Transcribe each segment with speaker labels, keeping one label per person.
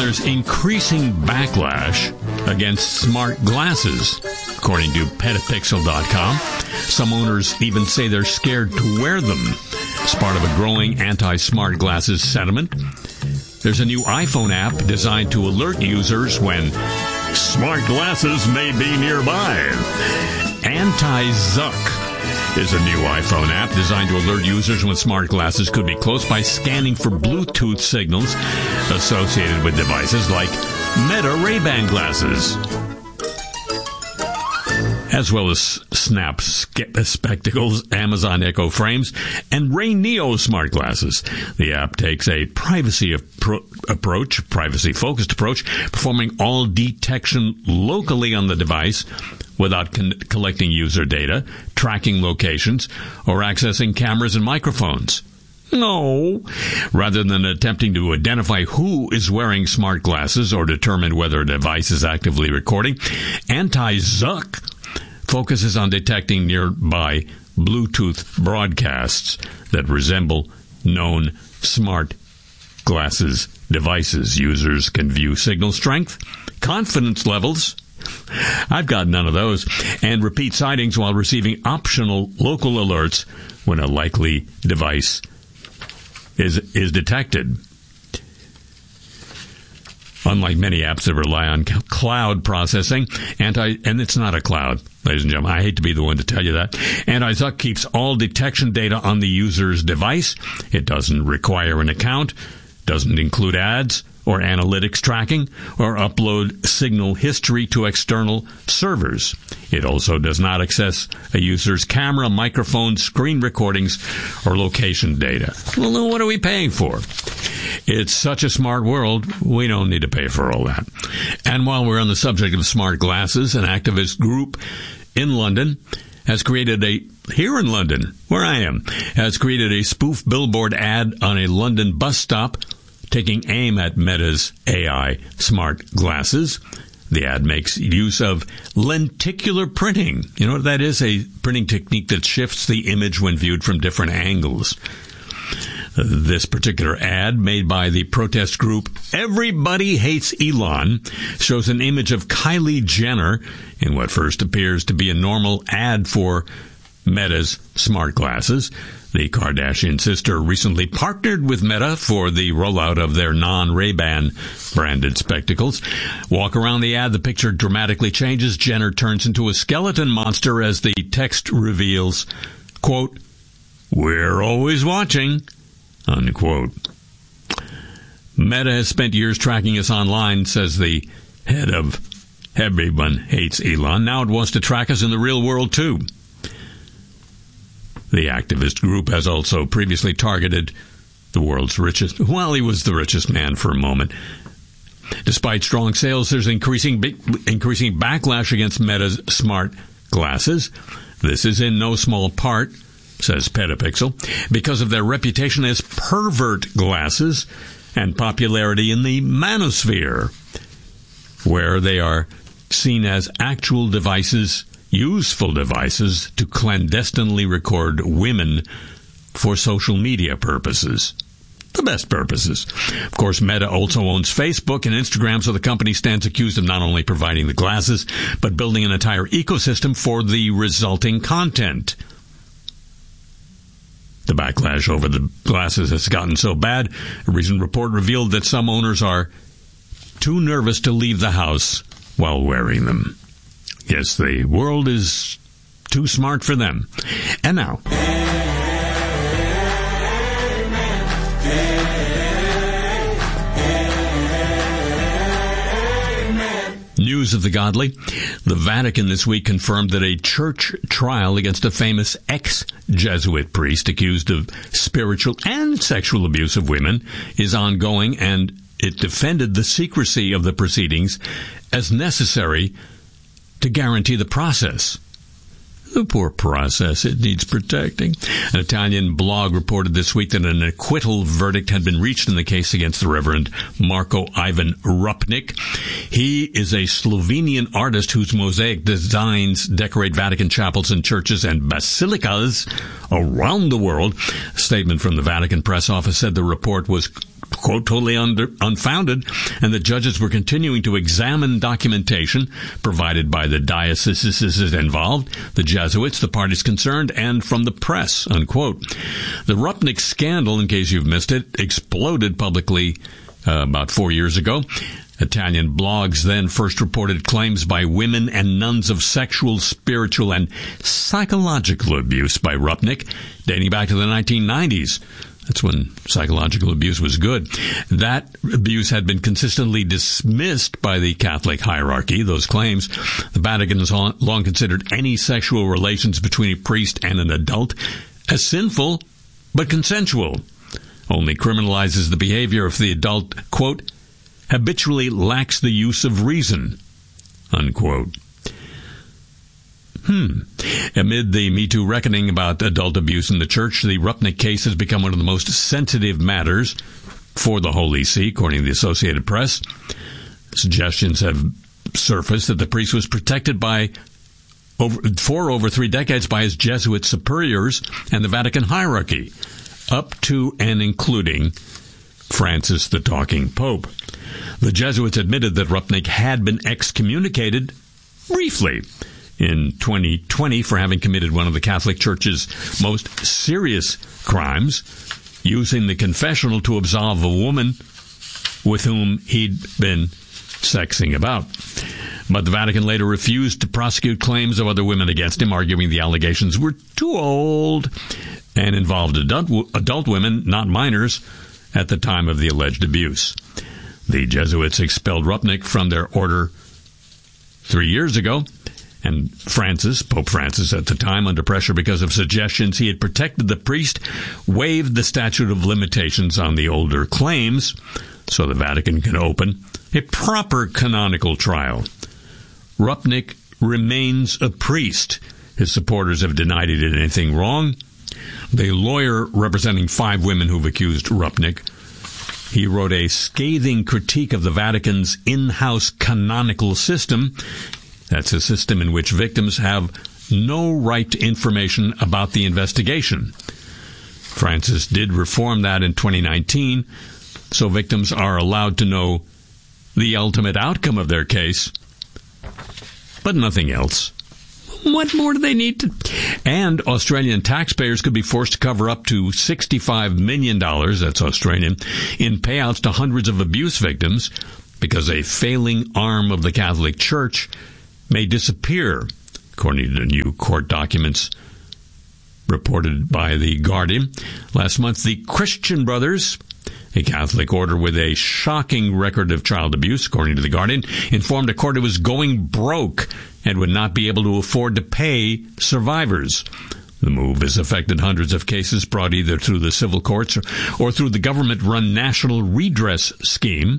Speaker 1: there's increasing backlash against smart glasses, according to Petapixel.com. Some owners even say they're scared to wear them. It's part of a growing anti-smart glasses sentiment. There's a new iPhone app designed to alert users when smart glasses may be nearby. Anti-Zuck is a new iPhone app designed to alert users when smart glasses could be close by scanning for Bluetooth signals associated with devices like Meta Ray-Ban glasses, as well as Snap spectacles, Amazon Echo frames, and Ray Neo smart glasses. The app takes a privacy-focused approach, performing all detection locally on the device without collecting user data, tracking locations, or accessing cameras and microphones. No. Rather than attempting to identify who is wearing smart glasses or determine whether a device is actively recording, Anti-Zuck focuses on detecting nearby Bluetooth broadcasts that resemble known smart glasses devices. Users can view signal strength, confidence levels, I've got none of those, and repeat sightings while receiving optional local alerts when a likely device is detected. Unlike many apps that rely on cloud processing, and it's not a cloud, ladies and gentlemen. I hate to be the one to tell you that. Anti-Zuck keeps all detection data on the user's device. It doesn't require an account, doesn't include ads or analytics tracking, or upload signal history to external servers. It also does not access a user's camera, microphone, screen recordings, or location data. Well, then what are we paying for? It's such a smart world, we don't need to pay for all that. And while we're on the subject of smart glasses, an activist group in London has created here in London, where I am, has created a spoof billboard ad on a London bus stop taking aim at Meta's AI smart glasses. The ad makes use of lenticular printing. You know what that is? A printing technique that shifts the image when viewed from different angles. This particular ad, made by the protest group Everybody Hates Elon, shows an image of Kylie Jenner in what first appears to be a normal ad for Meta's smart glasses. The Kardashian sister recently partnered with Meta for the rollout of their non-Ray-Ban branded spectacles. Walk around the ad, the picture dramatically changes. Jenner turns into a skeleton monster as the text reveals, quote, "We're always watching," unquote. Meta has spent years tracking us online, says the head of Everyone Hates Elon. Now it wants to track us in the real world, too. The activist group has also previously targeted the world's richest. Well, he was the richest man for a moment. Despite strong sales, there's increasing backlash against Meta's smart glasses. This is in no small part, says Petapixel, because of their reputation as pervert glasses and popularity in the manosphere, where they are seen as actual devices, useful devices, to clandestinely record women for social media purposes. The best purposes. Of course, Meta also owns Facebook and Instagram, so the company stands accused of not only providing the glasses, but building an entire ecosystem for the resulting content. The backlash over the glasses has gotten so bad, a recent report revealed that some owners are too nervous to leave the house while wearing them. Yes, the world is too smart for them. And now, news of the godly. The Vatican this week confirmed that a church trial against a famous ex-Jesuit priest accused of spiritual and sexual abuse of women is ongoing, and it defended the secrecy of the proceedings as necessary to guarantee the process. The poor process, it needs protecting. An Italian blog reported this week that an acquittal verdict had been reached in the case against the Reverend Marko Ivan Rupnik. He is a Slovenian artist whose mosaic designs decorate Vatican chapels and churches and basilicas around the world. A statement from the Vatican press office said the report was quote, totally unfounded, and the judges were continuing to examine documentation provided by the dioceses involved, the Jesuits, the parties concerned, and from the press, unquote. The Rupnik scandal, in case you've missed it, exploded publicly about 4 years ago. Italian blogs then first reported claims by women and nuns of sexual, spiritual, and psychological abuse by Rupnik, dating back to the 1990s. That's when psychological abuse was good. That abuse had been consistently dismissed by the Catholic hierarchy, those claims. The Vatican has long considered any sexual relations between a priest and an adult as sinful, but consensual. Only criminalizes the behavior if the adult, quote, habitually lacks the use of reason, unquote. Amid the Me Too reckoning about adult abuse in the church, the Rupnik case has become one of the most sensitive matters for the Holy See, according to the Associated Press. Suggestions have surfaced that the priest was protected for over 3 decades by his Jesuit superiors and the Vatican hierarchy, up to and including Francis the Talking Pope. The Jesuits admitted that Rupnik had been excommunicated briefly in 2020 for having committed one of the Catholic Church's most serious crimes, using the confessional to absolve a woman with whom he'd been sexing about. But the Vatican later refused to prosecute claims of other women against him, arguing the allegations were too old and involved adult women, not minors, at the time of the alleged abuse. The Jesuits expelled Rupnik from their order 3 years ago, and Pope Francis at the time, under pressure because of suggestions he had protected the priest, waived the statute of limitations on the older claims so the Vatican can open a proper canonical trial. Rupnik remains a priest. His supporters have denied he did anything wrong. The lawyer representing 5 women who've accused Rupnik, he wrote a scathing critique of the Vatican's in-house canonical system. That's a system in which victims have no right to information about the investigation. Francis did reform that in 2019, so victims are allowed to know the ultimate outcome of their case, but nothing else. What more do they need to? And Australian taxpayers could be forced to cover up to $65 million, that's Australian, in payouts to hundreds of abuse victims because a failing arm of the Catholic Church may disappear, according to new court documents reported by The Guardian. Last month, the Christian Brothers, a Catholic order with a shocking record of child abuse, according to The Guardian, informed a court it was going broke and would not be able to afford to pay survivors. The move has affected hundreds of cases brought either through the civil courts or through the government-run National Redress Scheme.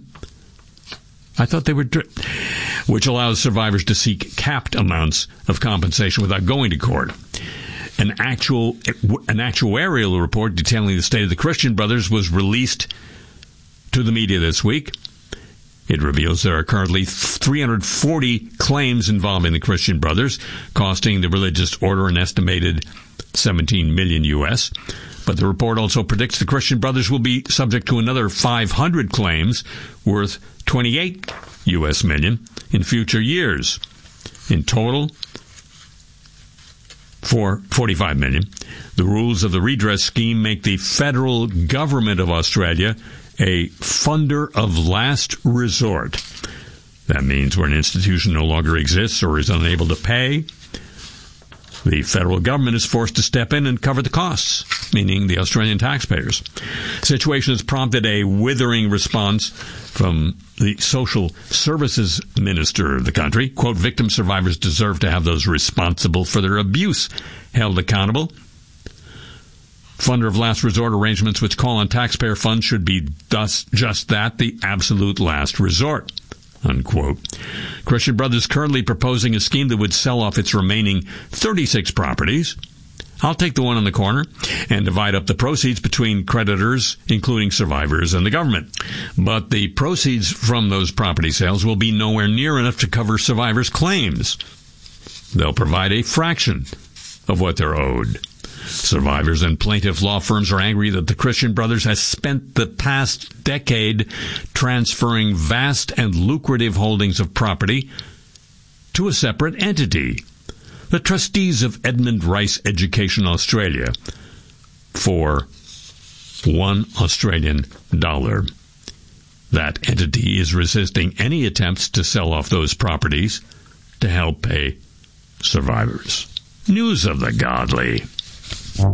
Speaker 1: I thought they were, which allows survivors to seek capped amounts of compensation without going to court. An actuarial report detailing the state of the Christian Brothers was released to the media this week. It reveals there are currently 340 claims involving the Christian Brothers, costing the religious order an estimated $17 million U.S. But the report also predicts the Christian Brothers will be subject to another 500 claims worth $28 U.S. million in future years. In total, for $45 million. The rules of the redress scheme make the federal government of Australia a funder of last resort. That means where an institution no longer exists or is unable to pay, the federal government is forced to step in and cover the costs, meaning the Australian taxpayers. The situation has prompted a withering response from the social services minister of the country. Quote, victim survivors deserve to have those responsible for their abuse held accountable. Funder of last resort arrangements which call on taxpayer funds should be thus just that, the absolute last resort. Unquote. Christian Brothers currently proposing a scheme that would sell off its remaining 36 properties. I'll take the one on the corner and divide up the proceeds between creditors, including survivors and the government. But the proceeds from those property sales will be nowhere near enough to cover survivors' claims. They'll provide a fraction of what they're owed. Survivors and plaintiff law firms are angry that the Christian Brothers has spent the past decade transferring vast and lucrative holdings of property to a separate entity, the trustees of Edmund Rice Education Australia, for $1 Australian. That entity is resisting any attempts to sell off those properties to help pay survivors. News of the Godly.